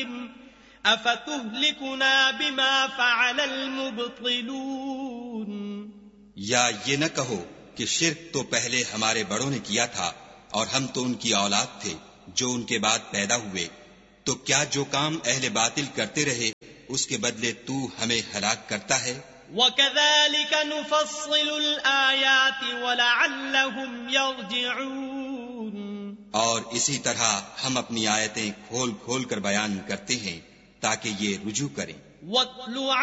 अफतुहलिकुना बिमा फ़अलल मुब्तिलून। या ये न कहो कि शिर्क तो पहले हमारे बड़ों ने किया था और हम तो उनकी औलाद थे जो उनके बाद पैदा हुए, तो क्या जो काम अहले बातिल करते रहे उसके बदले तू हमें हलाक करता है। वकज़ालिक नुफ़स्सिलुल आयाति वलअल्लहुम यर्जिऊन। और इसी तरह हम अपनी आयतें खोल खोल कर बयान करते हैं ताकि ये रुजू करें। वत्लु